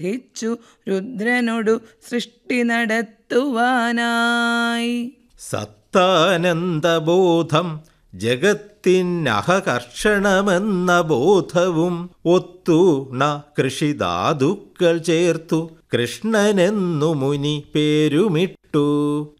സാധിച്ചു രുദ്രനോടു സൃഷ്ടി നടത്തുവാനായി. സത്താനന്ദബോധം ജഗത്തിനഹകർഷണമെന്ന ബോധവും ഒത്തുണ കൃഷിധാതുക്കൾ ചേർത്തു കൃഷ്ണനെന്നു മുനി പേരുമിട്ടു.